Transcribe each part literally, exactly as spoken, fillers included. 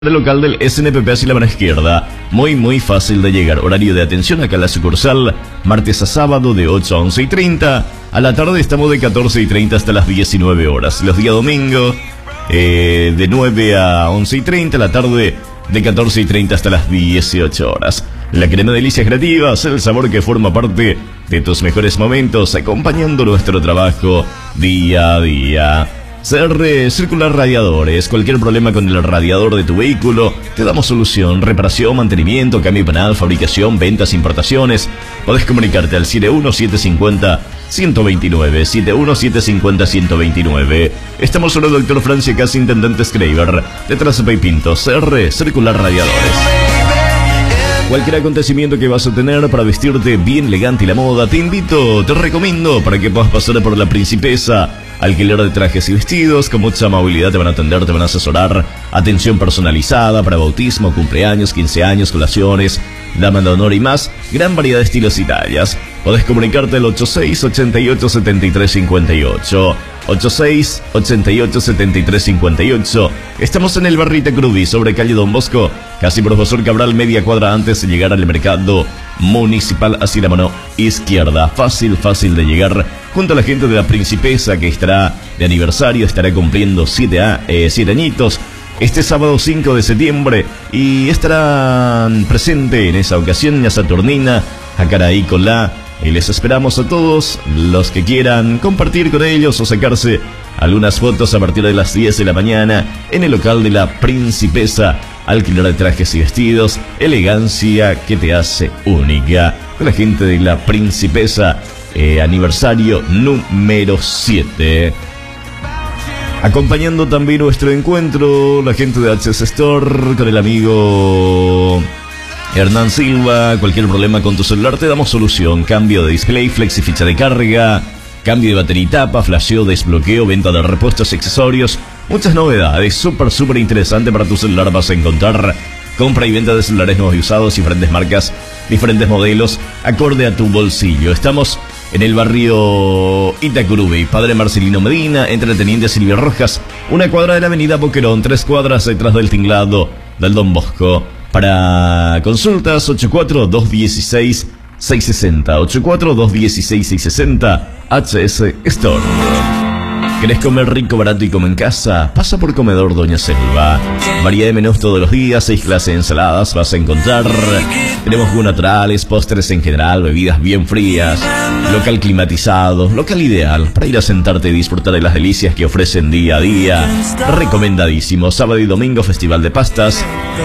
El local del S N P P hacia la mano izquierda, muy muy fácil de llegar. Horario de atención acá en la sucursal, martes a sábado de ocho a once y treinta. A la tarde estamos de catorce y treinta hasta las diecinueve horas. Los días domingos eh, de nueve a once y treinta. A la tarde de catorce y treinta hasta las dieciocho horas. La crema delicias creativas, el sabor que forma parte de tus mejores momentos, acompañando nuestro trabajo día a día. C R Circular Radiadores. Cualquier problema con el radiador de tu vehículo, te damos solución. Reparación, mantenimiento, cambio penal, fabricación, ventas, importaciones. Podés comunicarte al siete uno siete cinco cero, uno dos nueve, siete uno siete cinco cero, uno dos nueve. Estamos sobre Doctor Francia, casi Intendente Schreiber, detrás de Pay Pinto. C R Circular Radiadores. Cualquier acontecimiento que vas a tener para vestirte bien elegante y la moda, te invito, te recomiendo para que puedas pasar por La Principesa. Alquiler de trajes y vestidos, con mucha amabilidad te van a atender, te van a asesorar. Atención personalizada para bautismo, cumpleaños, quince años, colaciones, dama de honor y más. Gran variedad de estilos y tallas. Podés comunicarte al ochenta y seis, ochenta y ocho, setenta y tres cincuenta y ocho. ochenta y seis, ochenta y ocho, setenta y tres cincuenta y ocho. Estamos en el Barrita Crubi, sobre calle Don Bosco, casi Profesor Cabral, media cuadra antes de llegar al mercado municipal hacia la mano izquierda. Fácil, fácil de llegar. Junto a la gente de La Principesa, que estará de aniversario, estará cumpliendo siete, a, eh, siete añitos este sábado cinco de septiembre, y estarán presentes en esa ocasión a Saturnina, a Caraí con la. Y les esperamos a todos los que quieran compartir con ellos o sacarse algunas fotos a partir de las diez de la mañana en el local de La Principesa. Alquiler de trajes y vestidos, elegancia que te hace única. Con la gente de La Principesa, eh, aniversario número siete. Acompañando también nuestro encuentro, la gente de H S Store con el amigo Hernán Silva. Cualquier problema con tu celular te damos solución. Cambio de display, flexi ficha de carga, cambio de batería y tapa, flasheo, desbloqueo, venta de repuestos y accesorios. Muchas novedades, súper súper interesante para tu celular vas a encontrar. Compra y venta de celulares nuevos y usados, diferentes marcas, diferentes modelos, acorde a tu bolsillo. Estamos en el barrio Itacurubí, Padre Marcelino Medina, entre Teniente Silvio Rojas, una cuadra de la avenida Boquerón, tres cuadras detrás del tinglado del Don Bosco. Para consultas, ochenta y cuatro, doscientos dieciséis, seiscientos sesenta, ochenta y cuatro, doscientos dieciséis, seiscientos sesenta, H S Store. ¿Querés comer rico, barato y como en casa? Pasa por Comedor Doña Selva. Variedad de menús todos los días, seis clases de ensaladas vas a encontrar. Tenemos jugos naturales, postres en general, bebidas bien frías. Local climatizado, local ideal para ir a sentarte y disfrutar de las delicias que ofrecen día a día. Recomendadísimo. Sábado y domingo, Festival de Pastas.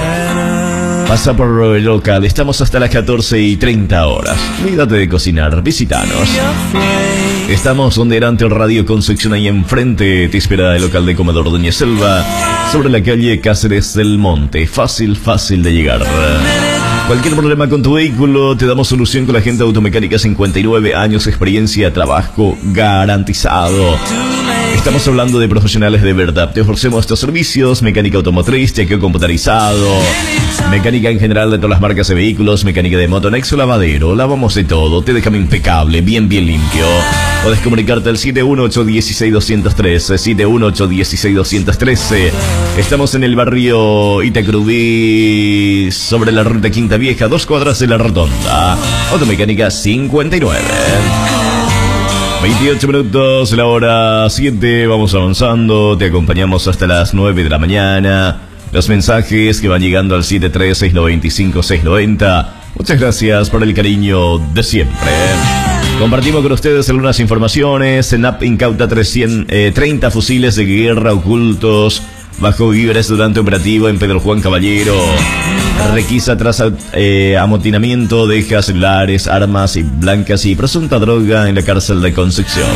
Pasa por el local, estamos hasta las catorce y treinta horas. Olvídate de cocinar, visitanos. Estamos donde era ante Radio Concepción, ahí enfrente. Te espera el local de Comedor Doña Selva, sobre la calle Cáceres del Monte. Fácil, fácil de llegar. Cualquier problema con tu vehículo, te damos solución con la gente de Automecánica. Cincuenta y nueve años, experiencia, trabajo garantizado. Estamos hablando de profesionales de verdad. Te ofrecemos estos servicios: mecánica automotriz, chequeo computarizado, mecánica en general de todas las marcas de vehículos, mecánica de moto, nexo, lavadero. Lavamos de todo, te dejamos impecable, bien bien limpio. Podés comunicarte al siete uno ocho, uno seis, dos cero tres, siete uno ocho, uno seis, dos cero trece. Estamos en el barrio Itacurubí, sobre la ruta Quinta Vieja, dos cuadras de la Rotonda. Automecánica cincuenta y nueve. veintiocho minutos, la hora siete, vamos avanzando, te acompañamos hasta las nueve de la mañana. Los mensajes que van llegando al siete tres, seis nueve cinco, seis nueve cero. Muchas gracias por el cariño de siempre. Compartimos con ustedes algunas informaciones. SENAP incauta trescientos treinta fusiles de guerra ocultos bajo víveres durante operativo en Pedro Juan Caballero. Requisa tras eh, amotinamiento, deja celulares, armas y blancas y presunta droga en la cárcel de Concepción.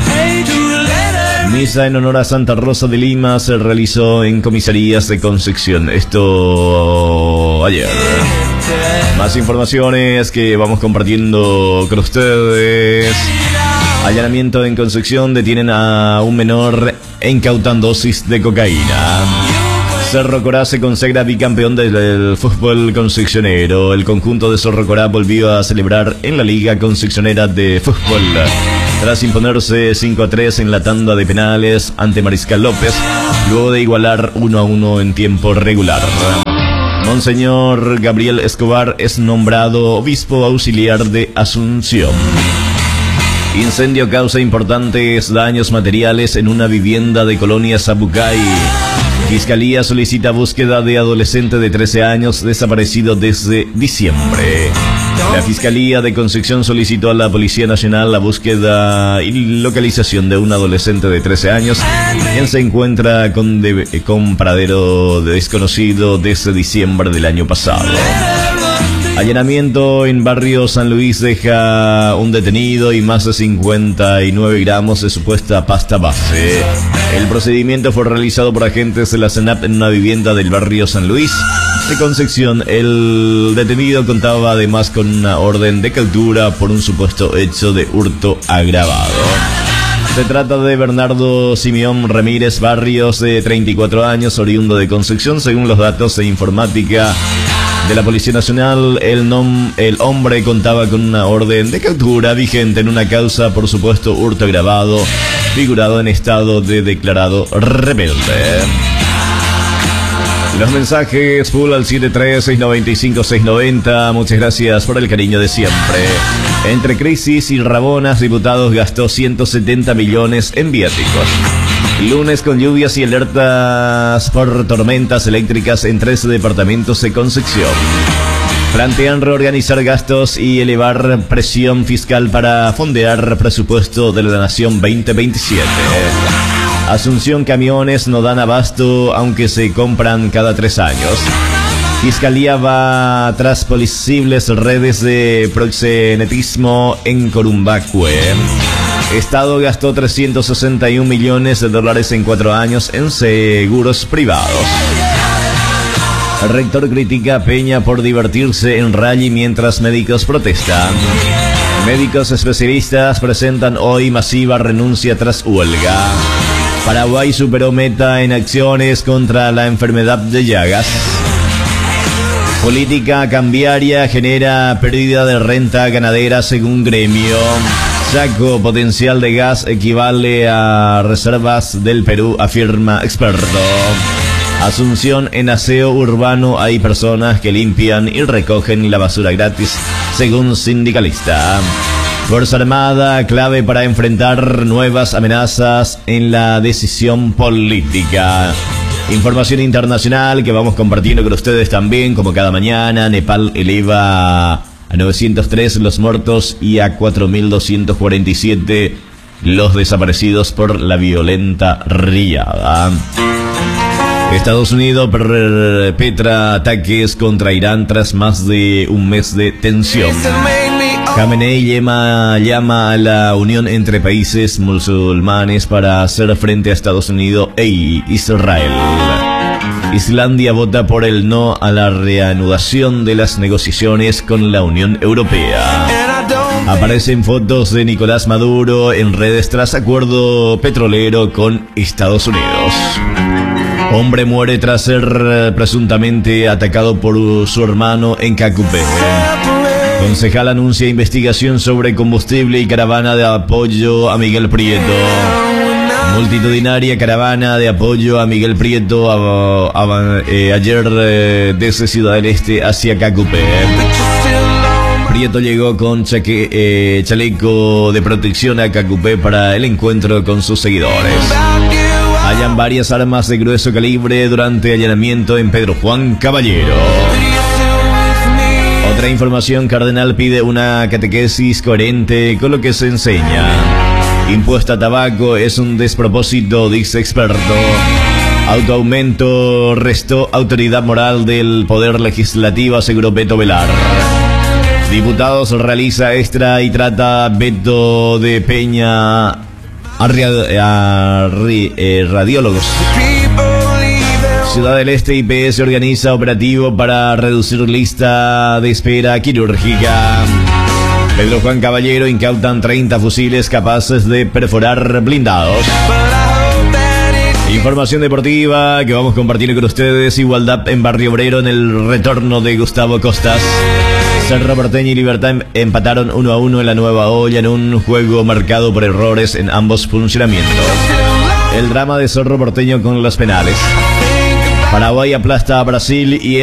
Misa en honor a Santa Rosa de Lima se realizó en comisarías de Concepción. Esto ayer. Más informaciones que vamos compartiendo con ustedes. Allanamiento en Concepción, detienen a un menor e incautan dosis de cocaína. Cerro Corá se consagra bicampeón del fútbol concepcionero. El conjunto de Cerro Corá volvió a celebrar en la Liga Concepcionera de Fútbol tras imponerse cinco a tres en la tanda de penales ante Mariscal López. luego de igualar uno a uno en tiempo regular. Monseñor Gabriel Escobar es nombrado obispo auxiliar de Asunción. Incendio causa importantes daños materiales en una vivienda de Colonia Zapucay. Fiscalía solicita búsqueda de adolescente de trece años desaparecido desde diciembre. La Fiscalía de Concepción solicitó a la Policía Nacional la búsqueda y localización de un adolescente de trece años, quien se encuentra con, de, con paradero desconocido desde diciembre del año pasado. Allanamiento en barrio San Luis deja un detenido y más de cincuenta y nueve gramos de supuesta pasta base. El procedimiento fue realizado por agentes de la SENAP en una vivienda del barrio San Luis de Concepción. El detenido contaba además con una orden de captura por un supuesto hecho de hurto agravado. Se trata de Bernardo Simeón Ramírez Barrios, de treinta y cuatro años, oriundo de Concepción. Según los datos de informática de la Policía Nacional, el, nom el hombre contaba con una orden de captura vigente en una causa por supuesto hurto agravado, figurado en estado de declarado rebelde. Los mensajes full al siete tres seis nueve cinco seis nueve cero. Muchas gracias por el cariño de siempre. Entre crisis y rabonas, diputados gastó ciento setenta millones en viáticos. Lunes con lluvias y alertas por tormentas eléctricas en tres departamentos de Concepción. Plantean reorganizar gastos y elevar presión fiscal para fondear presupuesto de la Nación veinte veintisiete. Asunción, camiones no dan abasto aunque se compran cada tres años. Fiscalía va tras posibles redes de proxenetismo en Corumbacue. Estado gastó trescientos sesenta y un millones de dólares en cuatro años en seguros privados. El rector critica a Peña por divertirse en rally mientras médicos protestan. Médicos especialistas presentan hoy masiva renuncia tras huelga. Paraguay superó meta en acciones contra la enfermedad de Llagas. Política cambiaria genera pérdida de renta ganadera según gremio. Saco potencial de gas equivale a reservas del Perú, afirma experto. Asunción, en aseo urbano hay personas que limpian y recogen la basura gratis, según sindicalista. Fuerza Armada, clave para enfrentar nuevas amenazas en la decisión política. Información internacional que vamos compartiendo con ustedes también, como cada mañana. Nepal eleva a novecientos tres los muertos y a cuatro mil doscientos cuarenta y siete los desaparecidos por la violenta riada. Estados Unidos perpetra ataques contra Irán tras más de un mes de tensión. Khamenei llama, llama a la unión entre países musulmanes para hacer frente a Estados Unidos e Israel. Islandia vota por el no a la reanudación de las negociaciones con la Unión Europea. Aparecen fotos de Nicolás Maduro en redes tras acuerdo petrolero con Estados Unidos. Hombre muere tras ser presuntamente atacado por su hermano en Cacupé. Concejal anuncia investigación sobre combustible y caravana de apoyo a Miguel Prieto. Multitudinaria caravana de apoyo a Miguel Prieto a, a, eh, ayer eh, desde Ciudad del Este hacia Cacupé. Prieto llegó con chaque, eh, chaleco de protección a Cacupé para el encuentro con sus seguidores. Hallan varias armas de grueso calibre durante allanamiento en Pedro Juan Caballero. Otra información: Cardenal pide una catequesis coherente con lo que se enseña. Impuesto a tabaco es un despropósito, dice experto. Autoaumento restó autoridad moral del Poder Legislativo, aseguró Beto Velar. Diputados realiza extra y trata veto de Peña a, a, a eh, radiólogos. Ciudad del Este, I P S organiza operativo para reducir lista de espera quirúrgica. Pedro Juan Caballero, incautan treinta fusiles capaces de perforar blindados. Información deportiva que vamos compartiendo con ustedes. Igualdad en Barrio Obrero en el retorno de Gustavo Costas. Cerro Porteño y Libertad empataron uno a uno en la Nueva Olla en un juego marcado por errores en ambos funcionamientos. El drama de Cerro Porteño con los penales. Paraguay aplasta a Brasil y